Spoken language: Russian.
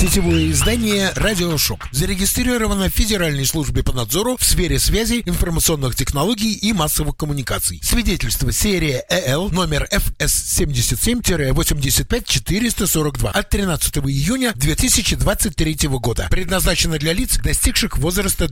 Сетевое издание «Радиошок» зарегистрировано в Федеральной службе по надзору в сфере связи, информационных технологий и массовых коммуникаций. Свидетельство серия ЭЛ номер ФС-77-85442 от 13 июня 2023 года. Предназначено для лиц, достигших возраста